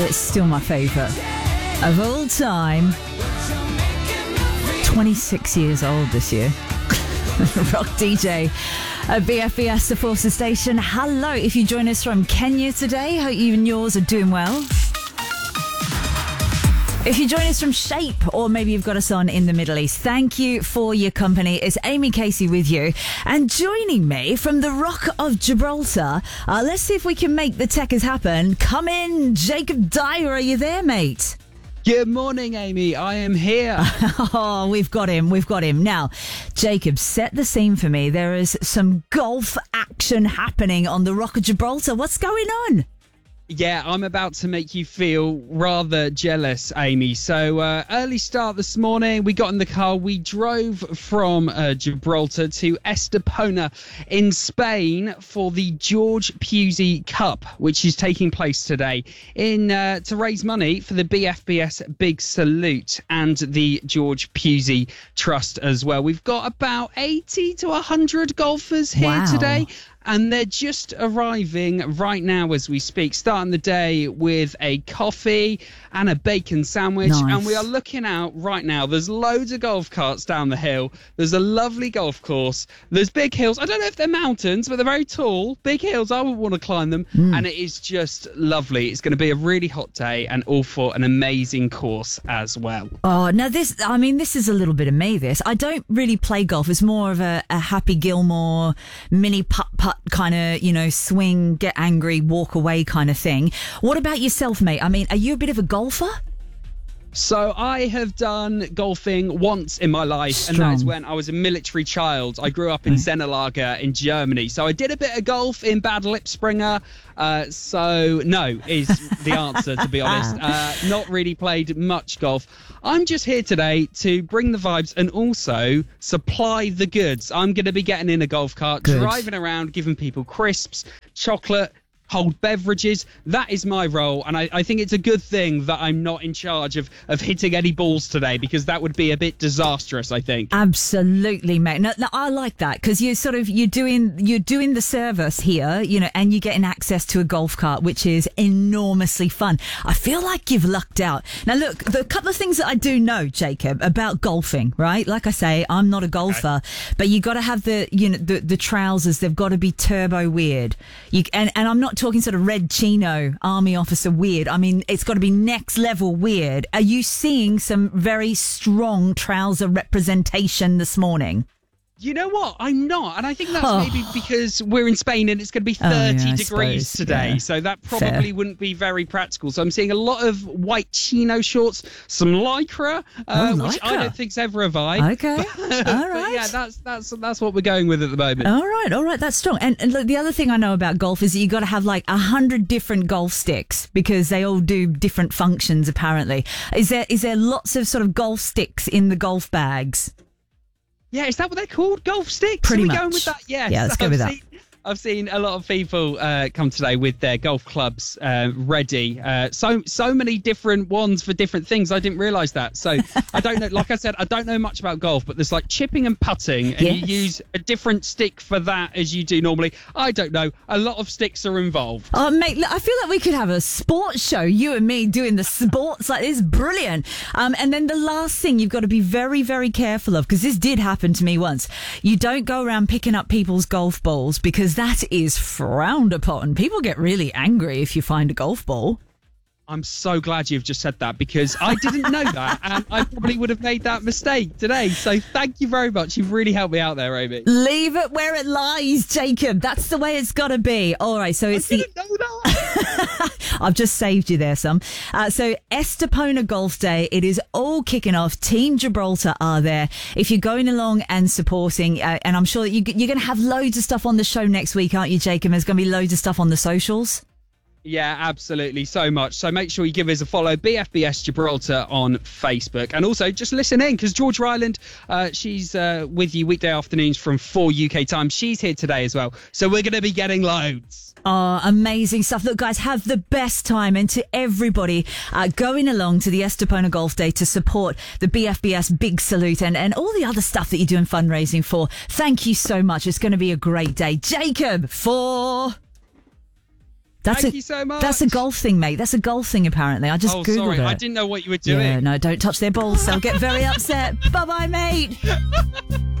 It's still my favourite of all time. 26 years old this year. Rock DJ at BFBS, the Forces Station. Hello, if you join us from Kenya today, hope you and yours are doing well. If you join us from Shape, or maybe you've got us on in the Middle East, thank you for your company. It's Amy Casey with you. And joining me from the Rock of Gibraltar, let's see if we can make the techers happen. Come in, Jacob Dyer. Are you there, mate? Good morning, Amy. I am here. Oh, we've got him. Now, Jacob, set the scene for me. There is some golf action happening on the Rock of Gibraltar. What's going on? Yeah, I'm about to make you feel rather jealous, Amy. So early start this morning, we got in the car. We drove from Gibraltar to Estepona in Spain for the George Pusey Cup, which is taking place today to raise money for the BFBS Big Salute and the George Pusey Trust as well. We've got about 80 to 100 golfers here today. And they're just arriving right now as we speak, starting the day with a coffee and a bacon sandwich. Nice. And we are looking out right now. There's loads of golf carts down the hill. There's a lovely golf course. There's big hills. I don't know if they're mountains, but they're very tall. Big hills. I would want to climb them. And it is just lovely. It's going to be a really hot day and all for an amazing course as well. Oh, now this is a little bit of me, this. I don't really play golf. It's more of a Happy Gilmore mini putt kind of, swing, get angry, walk away kind of thing. What about yourself, mate? I mean, are you a bit of a golfer? So I have done golfing once in my life, and that is when I was a military child. I grew up in Sennelager in Germany. So I did a bit of golf in Bad Lipspringer. So no is the answer, to be honest. Not really played much golf. I'm just here today to bring the vibes and also supply the goods. I'm going to be getting in a golf cart, driving around, giving people crisps, chocolate, cold beverages. That is my role, and I think it's a good thing that I'm not in charge of hitting any balls today, because that would be a bit disastrous, I think. Absolutely, mate. No, I like that, because you're doing the service here, and you're getting access to a golf cart, which is enormously fun. I feel like you've lucked out. Now, look, the couple of things that I do know, Jacob, about golfing, right? Like I say, I'm not a golfer, but you got to have the trousers. They've got to be turbo weird. And I'm not talking sort of red chino army officer weird. I mean, it's got to be next level weird. Are you seeing some very strong trouser representation this morning? You know what? I'm not. And I think that's maybe because we're in Spain and it's going to be 30 degrees today. Yeah. So that probably wouldn't be very practical. So I'm seeing a lot of white chino shorts, some lycra, which I don't think's ever a vibe. Okay. All right. Yeah, that's what we're going with at the moment. All right. That's strong. And look, the other thing I know about golf is that you got to have like 100 different golf sticks, because they all do different functions, apparently. Is there lots of sort of golf sticks in the golf bags? Yeah, is that what they're called? Golf sticks? Pretty much. Are we going with that? Yes. Yeah, let's go with that. I've seen a lot of people come today with their golf clubs ready. So many different ones for different things. I didn't realise that. So I don't know. Like I said, I don't know much about golf, but there's like chipping and putting, and you use a different stick for that as you do normally. I don't know. A lot of sticks are involved. Oh, mate, look, I feel like we could have a sports show. You and me doing the sports like this. Brilliant. And then the last thing you've got to be very, very careful of, because this did happen to me once. You don't go around picking up people's golf balls, because that is frowned upon. People get really angry if you find a golf ball. I'm so glad you've just said that, because I didn't know that, and I probably would have made that mistake today. So thank you very much. You've really helped me out there, Amy. Leave it where it lies, Jacob. That's the way it's got to be. All right, so it's I didn't know that. I've just saved you there, some. So Estepona Golf Day, it is all kicking off. Team Gibraltar are there. If you're going along and supporting, and I'm sure that you're going to have loads of stuff on the show next week, aren't you, Jacob? There's going to be loads of stuff on the socials. Yeah, absolutely. So much. So make sure you give us a follow, BFBS Gibraltar on Facebook. And also just listen in, because Georgia Island, she's with you weekday afternoons from 4 UK time. She's here today as well. So we're going to be getting loads. Oh, amazing stuff. Look, guys, have the best time. And to everybody going along to the Estepona Golf Day to support the BFBS Big Salute and all the other stuff that you're doing fundraising for, thank you so much. It's going to be a great day. Jacob, for... Thank you so much. That's a golf thing, mate. That's a golf thing, apparently. I just Googled sorry. it. I didn't know what you were doing. Yeah, no, don't touch their balls. They'll get very upset. Bye-bye, mate.